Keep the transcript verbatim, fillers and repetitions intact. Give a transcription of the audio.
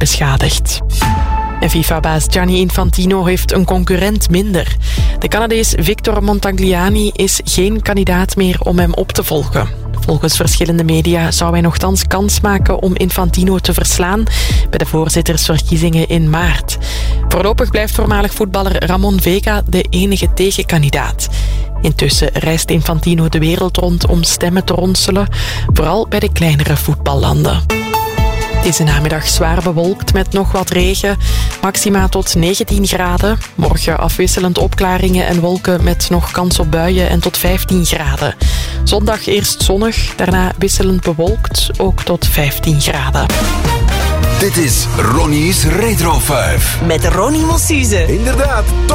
beschadigd. En FIFA-baas Gianni Infantino heeft een concurrent minder. De Canadees Victor Montagliani is geen kandidaat meer om hem op te volgen. Volgens verschillende media zou hij nochtans kans maken om Infantino te verslaan bij de voorzittersverkiezingen in maart. Voorlopig blijft voormalig voetballer Ramon Vega de enige tegenkandidaat. Intussen reist Infantino de wereld rond om stemmen te ronselen, vooral bij de kleinere voetballanden. Deze namiddag zwaar bewolkt met nog wat regen. Maxima tot negentien graden. Morgen afwisselend opklaringen en wolken met nog kans op buien en tot vijftien graden. Zondag eerst zonnig, daarna wisselend bewolkt, ook tot vijftien graden. Dit is Ronnie's Retro vijf. Met Ronnie Mossuze. Inderdaad,